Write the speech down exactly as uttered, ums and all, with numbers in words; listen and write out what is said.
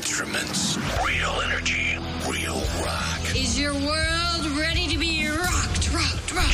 instruments, real energy, real rock. Is your world ready to be rocked, rocked, rocked?